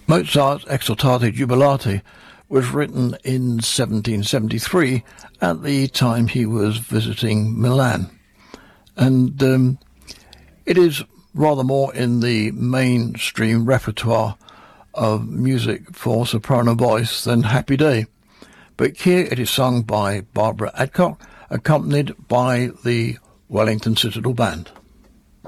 Mozart's Exsultate Jubilate was written in 1773 at the time he was visiting Milan. And it is rather more in the mainstream repertoire of music for soprano voice than Happy Day. But here it is sung by Barbara Adcock, accompanied by the Wellington Citadel Band.